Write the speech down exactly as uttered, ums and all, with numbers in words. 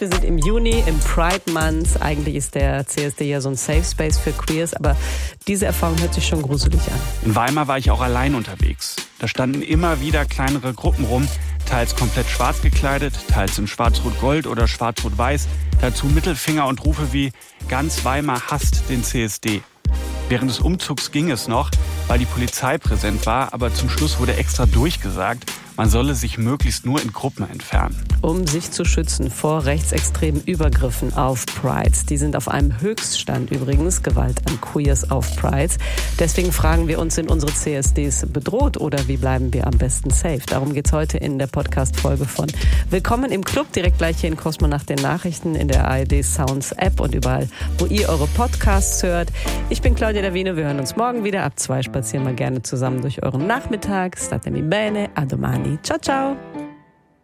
Wir sind im Juni, im Pride Month. Eigentlich ist der C S D ja so ein Safe Space für Queers, aber diese Erfahrung hört sich schon gruselig an. In Weimar war ich auch allein unterwegs. Da standen immer wieder kleinere Gruppen rum, teils komplett schwarz gekleidet, teils in schwarz-rot-gold oder schwarz-rot-weiß. Dazu Mittelfinger und Rufe wie "Ganz Weimar hasst den C S D". Während des Umzugs ging es noch, weil die Polizei präsent war, aber zum Schluss wurde extra durchgesagt, man solle sich möglichst nur in Gruppen entfernen. Um sich zu schützen vor rechtsextremen Übergriffen auf Prides. Die sind auf einem Höchststand übrigens, Gewalt an Queers auf Prides. Deswegen fragen wir uns, sind unsere C S Ds bedroht oder wie bleiben wir am besten safe? Darum geht's heute in der Podcast-Folge von Willkommen im Club, direkt gleich hier in Cosmo nach den Nachrichten, in der A R D Sounds App und überall, wo ihr eure Podcasts hört. Ich bin Claudia Davino, wir hören uns morgen wieder. Ab zwei spazieren wir gerne zusammen durch euren Nachmittag. Statemi bene, a domani. Ciao, ciao.